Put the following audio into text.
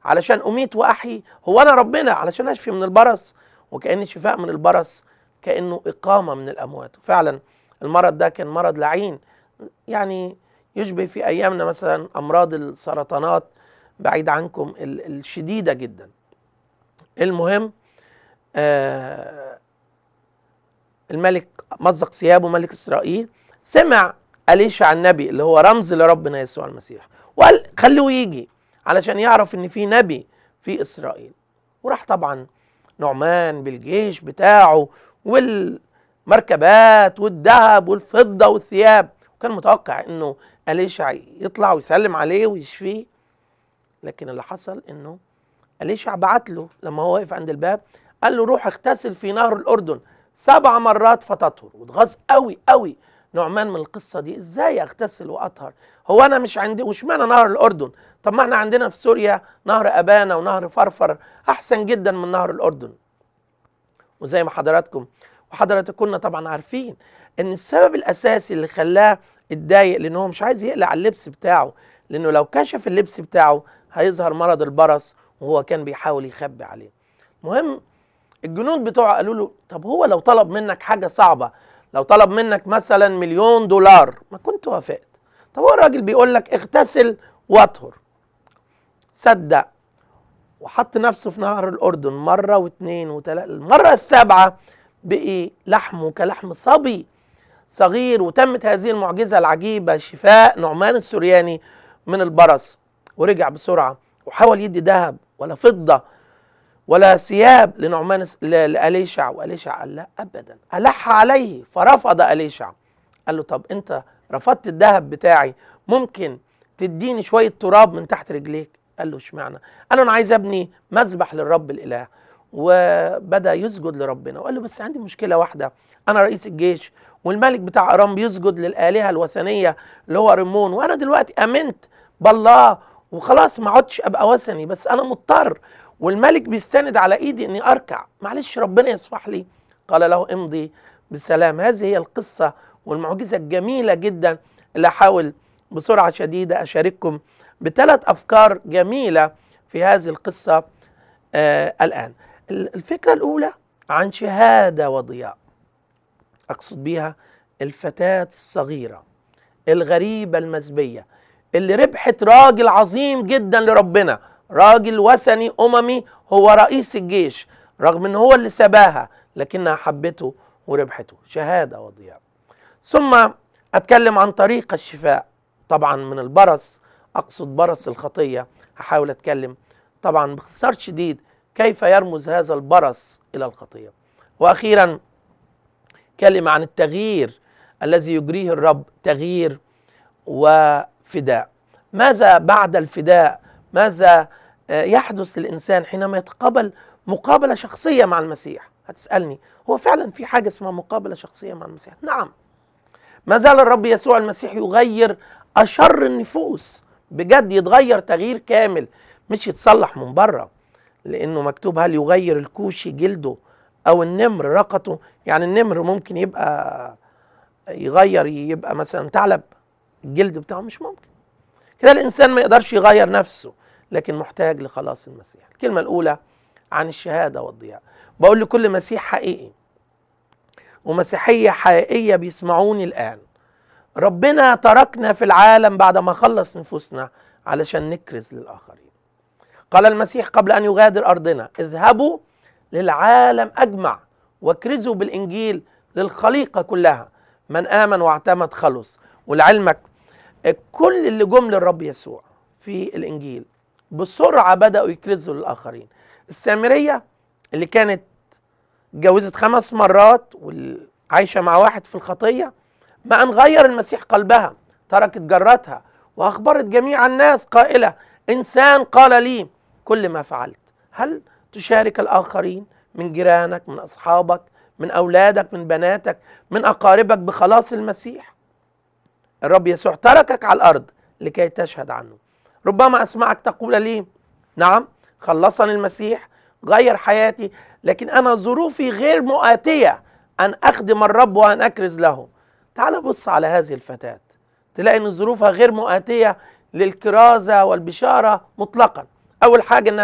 علشان أميت وأحيي؟ هو أنا ربنا علشان أشفي من البرص؟ وكأن شفاء من البرص كأنه إقامة من الأموات. وفعلا المرض ده كان مرض لعين، يعني يشبه في أيامنا مثلا أمراض السرطانات بعيد عنكم الشديدة جدا. المهم الملك مزق ثيابه ملك إسرائيل سمع أليشع النبي اللي هو رمز لربنا يسوع المسيح، وقال خلوه يجي علشان يعرف ان في نبي في إسرائيل. وراح طبعا نعمان بالجيش بتاعه والمركبات والذهب والفضة والثياب، وكان متوقع انه أليشع يطلع ويسلم عليه ويشفيه. لكن اللي حصل انه أليشع بعت له لما هو واقف عند الباب، قال له روح اغتسل في نهر الأردن 7 مرات فتطهر. واتغاظ قوي قوي نعمان من القصة دي، ازاي اغتسل واطهر؟ هو انا مش عندي، واشمعنى نهر الأردن؟ طب ما احنا عندنا في سوريا نهر أبانا ونهر فرفر احسن جدا من نهر الأردن. وزي ما حضراتكم وحضراتكم طبعا عارفين ان السبب الاساسي اللي خلاه اتضايق لانه هو مش عايز يقلع اللبس بتاعه، لانه لو كشف اللبس بتاعه هيظهر مرض البرص وهو كان بيحاول يخبي عليه. مهم الجنود بتوعه قالوا له طب هو لو طلب منك حاجة صعبة، لو طلب منك مثلا $1,000,000 ما كنت وافقت؟ طب هو الراجل بيقول لك اغتسل واطهر. صدق وحط نفسه في نهر الأردن مرة واثنين وثلاثة، المرة السابعة بقي لحمه كلحم صبي صغير. وتمت هذه المعجزة العجيبة، شفاء نعمان السورياني من البرص. ورجع بسرعة وحاول يدي ذهب ولا فضة ولا ثياب لنعمان لأليشع، وأليشع قال لا أبدا، ألح عليه. فرفض أليشع، قال له طب أنت رفضت الذهب بتاعي، ممكن تديني شوية تراب من تحت رجليك؟ قال له اشمعنى؟ قال له أنا عايز أبني مذبح للرب الإله. وبدأ يسجد لربنا، وقال له بس عندي مشكلة واحدة، أنا رئيس الجيش والملك بتاع أرام بيسجد للآلهة الوثنية اللي هو رمون، وأنا دلوقتي آمنت بالله وخلاص ما عدتش أبقى وثني، بس أنا مضطر والملك بيستند على ايدي اني اركع، معلش ربنا يصفح لي. قال له امضي بسلام. هذه هي القصة والمعجزة الجميلة جدا اللي احاول بسرعة شديدة اشارككم ب3 افكار جميلة في هذه القصة. الان الفكرة الاولى عن شهادة وضياء، اقصد بيها الفتاة الصغيرة الغريبة المزبية اللي ربحت راجل عظيم جدا لربنا، راجل وثني أممي هو رئيس الجيش، رغم ان هو اللي سباها لكنها حبته وربحته. شهادة وضياء. ثم أتكلم عن طريق الشفاء طبعا من البرص، أقصد برص الخطية. هحاول أتكلم طبعا باختصار شديد كيف يرمز هذا البرص إلى الخطية. وأخيرا كلمة عن التغيير الذي يجريه الرب، تغيير وفداء. ماذا بعد الفداء؟ ماذا يحدث للإنسان حينما يتقابل مقابلة شخصية مع المسيح؟ هتسألني هو فعلا في حاجة اسمها مقابلة شخصية مع المسيح؟ نعم، ما زال الرب يسوع المسيح يغير أشر النفوس، بجد يتغير تغيير كامل، مش يتصلح من بره. لأنه مكتوب هل يغير الكوشي جلده أو النمر رقته؟ يعني النمر ممكن يبقى يغير يبقى مثلا ثعلب، الجلد بتاعه مش ممكن كده. الإنسان ما يقدرش يغير نفسه، لكن محتاج لخلاص المسيح. الكلمة الأولى عن الشهادة والضياء. بقول لكل مسيح حقيقي ومسيحية حقيقية بيسمعوني الآن، ربنا تركنا في العالم بعد ما خلص نفوسنا علشان نكرز للآخرين. قال المسيح قبل أن يغادر أرضنا اذهبوا للعالم أجمع واكرزوا بالإنجيل للخليقة كلها، من آمن واعتمد خلص. ولعلمك كل اللي جم للرب يسوع في الإنجيل بسرعة بدأوا يكرزوا للآخرين. السامرية اللي كانت اتجوزت 5 مرات وعايشة مع واحد في الخطية، ما أن غير المسيح قلبها، تركت جرتها وأخبرت جميع الناس قائلة إنسان قال لي كل ما فعلت. هل تشارك الآخرين من جيرانك، من أصحابك، من أولادك، من بناتك، من أقاربك بخلاص المسيح؟ الرب يسوع تركك على الأرض لكي تشهد عنه. ربما أسمعك تقول لي نعم خلصني المسيح غير حياتي، لكن أنا ظروفي غير مؤاتية أن أخدم الرب وأن أكرز له. تعال بص على هذه الفتاة، تلاقي أن ظروفها غير مؤاتية للكرازة والبشارة مطلقا. اول حاجه ان